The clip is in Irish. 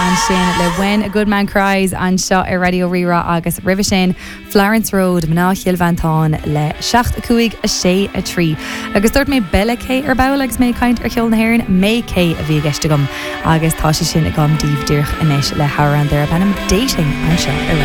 an sin le When a Good Man Cries an seo ar Radio Rira agus rih sin Florence Road mná Chiilvantán le 7:5 agus dúirt mé bella cé ar bolagus mé caint ar cheol na hhéireann mé cé a bhí gceiste gom agus tá sé sin a gom díomh dúrch inis le Howrán there ban dating an seo ar